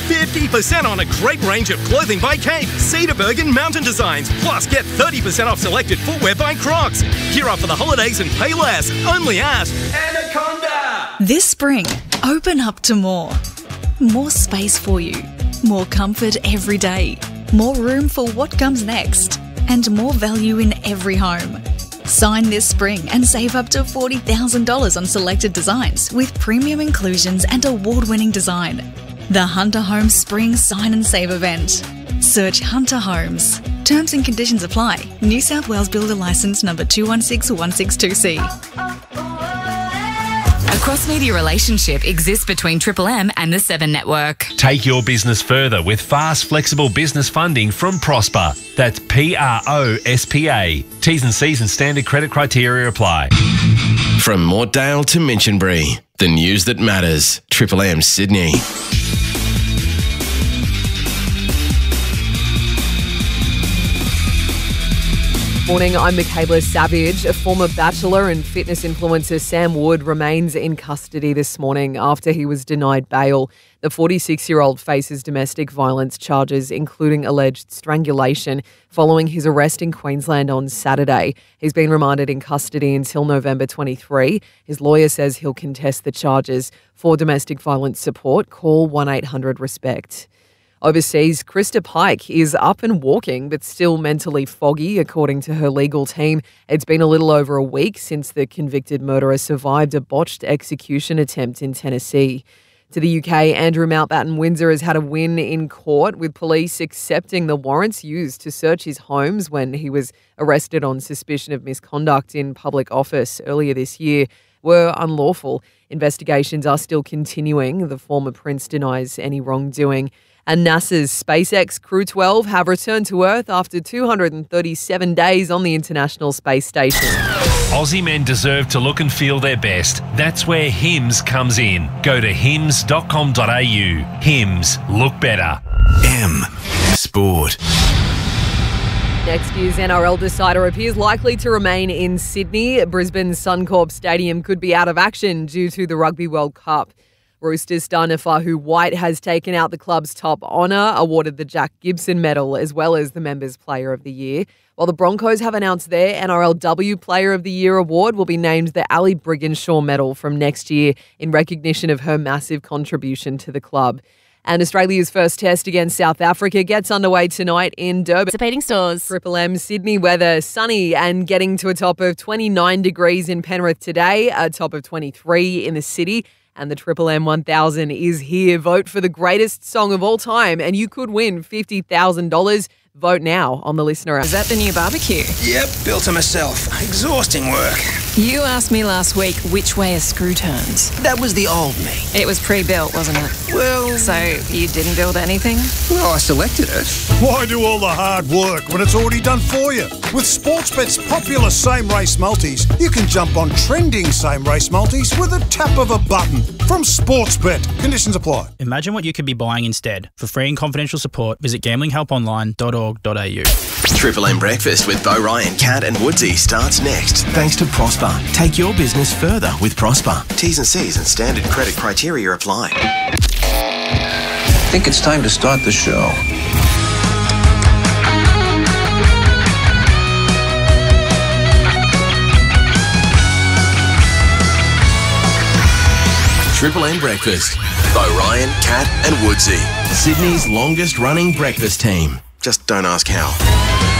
50% on a great range of clothing by Cape, Cedarburg and Mountain Designs. Plus, get 30% off selected footwear by Crocs. Gear up for the holidays and pay less. Only at Anaconda. This spring, open up to more. More space for you. More comfort every day. More room for what comes next. And more value in every home. Sign this spring and save up to $40,000 on selected designs with premium inclusions and award-winning design. The Hunter Homes Spring Sign and Save event. Search Hunter Homes. Terms and conditions apply. New South Wales Builder Licence number 216162C. A cross-media relationship exists between Triple M and the 7 Network. Take your business further with fast, flexible business funding from Prosper. That's PROSPA. T's and C's and standard credit criteria apply. From Mortdale to Minchinbury, the news that matters. Triple M Sydney. Morning, I'm Michaela Savage. A former bachelor and fitness influencer Sam Wood remains in custody this morning after he was denied bail. The 46-year-old faces domestic violence charges, including alleged strangulation, following his arrest in Queensland on Saturday. He's been remanded in custody until November 23. His lawyer says he'll contest the charges. For domestic violence support, call 1-800-RESPECT. Overseas, Krista Pike is up and walking, but still mentally foggy, according to her legal team. It's been a little over a week since the convicted murderer survived a botched execution attempt in Tennessee. To the UK, Andrew Mountbatten Windsor has had a win in court, with police accepting the warrants used to search his homes when he was arrested on suspicion of misconduct in public office earlier this year were unlawful. Investigations are still continuing. The former prince denies any wrongdoing. And NASA's SpaceX Crew 12 have returned to Earth after 237 days on the International Space Station. Aussie men deserve to look and feel their best. That's where Hims comes in. Go to hims.com.au. Hims, look better. M Sport. Next year's NRL decider appears likely to remain in Sydney. Brisbane's Suncorp Stadium could be out of action due to the Rugby World Cup. Roosters star Nafahu White has taken out the club's top honour, awarded the Jack Gibson Medal as well as the Members Player of the Year. While the Broncos have announced their NRLW Player of the Year award will be named the Ali Brigginshaw Medal from next year in recognition of her massive contribution to the club. And Australia's first test against South Africa gets underway tonight in Durban. Participating stores. Triple M Sydney weather, sunny and getting to a top of 29 degrees in Penrith today, a top of 23 in the city. And the Triple M 1000 is here. Vote for the greatest song of all time and you could win $50,000. Vote now on the Listener app. Is that the new barbecue? Yep, built it myself. Exhausting work. You asked me last week which way a screw turns. That was the old me. It was pre-built, wasn't it? Well... So you didn't build anything? Well, I selected it. Why do all the hard work when it's already done for you? With Sportsbet's popular same-race multis, you can jump on trending same-race multis with a tap of a button. From Sportsbet. Conditions apply. Imagine what you could be buying instead. For free and confidential support, visit gamblinghelponline.org.au. Triple M Breakfast with Bo Ryan, Kat and Woodsy starts next. Thanks to Prosper. Take your business further with Prosper. T's and C's and standard credit criteria apply. I think it's time to start the show. Triple M Breakfast. Bo Ryan, Kat and Woodsy. Sydney's longest running breakfast team. Just don't ask how.